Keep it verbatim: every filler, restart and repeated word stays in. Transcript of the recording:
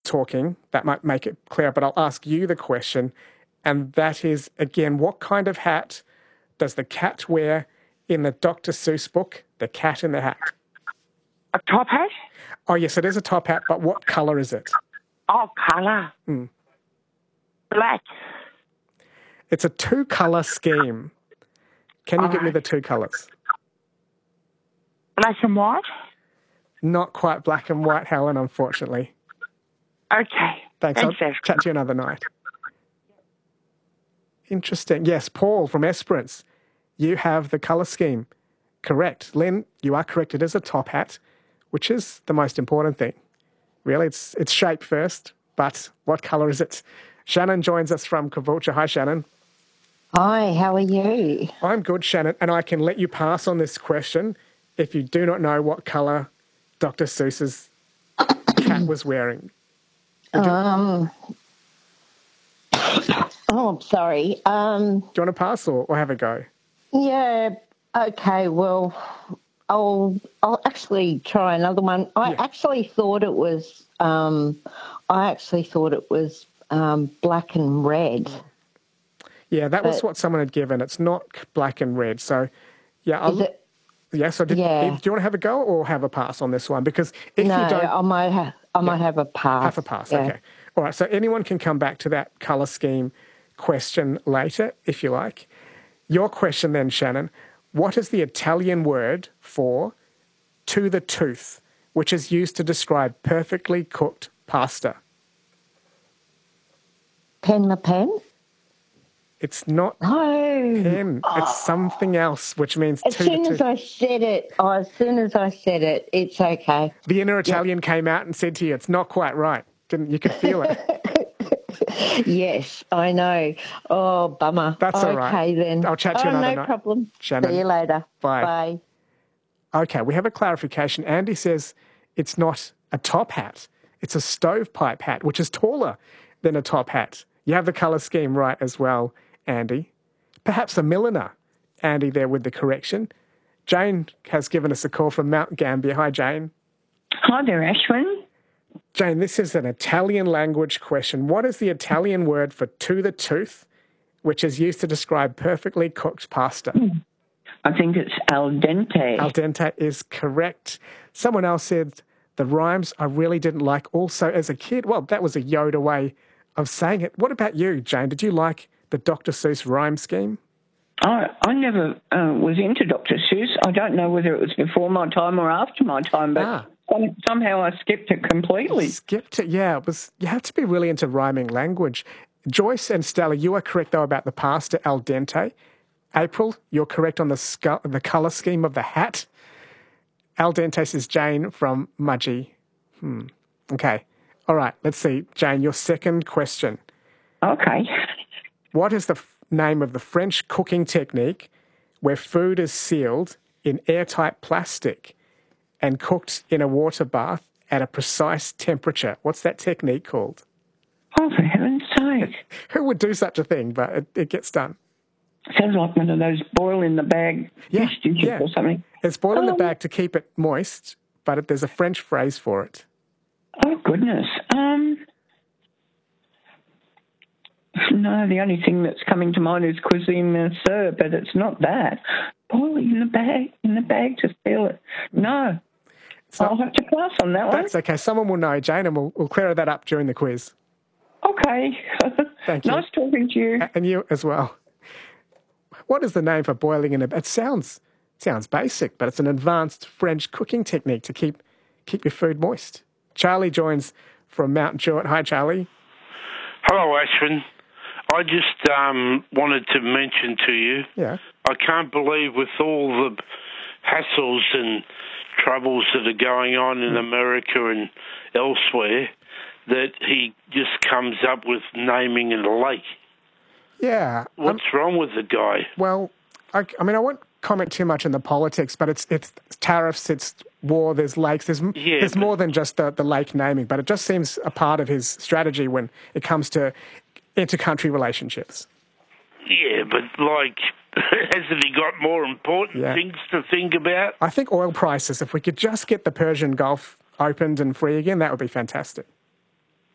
talking. That might make it clear, but I'll ask you the question, and that is, again, what kind of hat does the cat wear in the Doctor Seuss book, The Cat in the Hat? A top hat? Oh, yes, it is a top hat, but what colour is it? Oh, colour. Mm. Black. It's a two-colour scheme. Can you All give me right. the two colours? Black and white? Not quite black and white, Helen, unfortunately. Okay. Thanks. Thanks, I'll Ashwin. chat to you another night. Interesting. Yes, Paul from Esperance. You have the colour scheme. Correct. Lynn, you are correct. It is a top hat, which is the most important thing. Really, it's it's shape first, but what colour is it? Shannon joins us from Caboolture. Hi, Shannon. Hi, how are you? I'm good, Shannon, and I can let you pass on this question if you do not know what colour Doctor Seuss's cat was wearing. Would you, Um, oh, I'm sorry. Um, do you want to pass or, or have a go? yeah, okay, well, I'll I'll actually try another one. I Yeah. actually thought it was um, I actually thought it was um, black and red. Yeah, that was But- what someone had given. It's not black and red. So, yeah, I'll, Is it? yeah. So, did, Yeah. do you want to have a go or have a pass on this one? Because if No, you don't I might have I might have a pass. have a pass, Yeah. okay. All right. So anyone can come back to that colour scheme question later, if you like. Your question then, Shannon. What is the Italian word for to the tooth, which is used to describe perfectly cooked pasta? Pen the pen? It's not No. pen. It's something else, which means As to soon the as tooth. I said it, oh, as soon as I said it, it's okay. The inner Italian came out and said to you, it's not quite right. Didn't you? Could feel it. Yes, I know. Oh, bummer. That's all okay, right. then. I'll chat to you oh, another no night. problem. Shannon. See you later. Bye. Bye. Okay, we have a clarification. Andy says it's not a top hat. It's a stovepipe hat, which is taller than a top hat. You have the colour scheme right as well, Andy. Perhaps a milliner, Andy, there with the correction. Jane has given us a call from Mount Gambier. Hi, Jane. Hi there, Ashwin. Jane, this is an Italian language question. What is the Italian word for to the tooth, which is used to describe perfectly cooked pasta? I think it's al dente. Al dente is correct. Someone else said the rhymes I really didn't like also as a kid. Well, that was a Yoda way of saying it. What about you, Jane? Did you like the Doctor Seuss rhyme scheme? I, I never uh, was into Doctor Seuss. I don't know whether it was before my time or after my time, but Ah. some, somehow I skipped it completely. Skipped it, yeah. It was. You have to be really into rhyming language. Joyce and Stella, you are correct, though, about the pasta al dente. April, you're correct on the scu- the colour scheme of the hat. Al dente says Jane from Mudgee. Hmm. Okay. All right. Let's see. Jane, your second question. Okay. What is the f- name of the French cooking technique where food is sealed in airtight plastic and cooked in a water bath at a precise temperature? What's that technique called? Oh, for heaven's sake. Who would do such a thing, but it, it gets done. Sounds like one of those boil in the bag Yeah, fish dishes yeah. or something. It's boiled in the Um, bag to keep it moist, but it, there's a French phrase for it. Oh, goodness. Um, no, the only thing that's coming to mind is cuisine monsieur, but it's not that. Boil it in the bag, in the bag to seal it. No. So I'll have to pass on that one. that's okay. Someone will know, Jane, and we'll, we'll clear that up during the quiz. Okay. Thank you. Nice talking to you. And you as well. What is the name for boiling in a... It sounds sounds basic, but it's an advanced French cooking technique to keep keep your food moist. Charlie joins from Mount Jewett. Hi, Charlie. Hello, Ashwin. I just um, wanted to mention to you, Yeah. I can't believe with all the hassles and troubles that are going on in America and elsewhere, that he just comes up with naming it a lake. Yeah. Um, What's wrong with the guy? well, I, I mean, I won't comment too much on the politics, but it's it's tariffs, it's war, there's lakes, there's, Yeah, there's but- more than just the, the lake naming, but it just seems a part of his strategy when it comes to inter-country relationships. Yeah, but, like, hasn't he got more important Yeah. things to think about? I think oil prices, if we could just get the Persian Gulf opened and free again, that would be fantastic.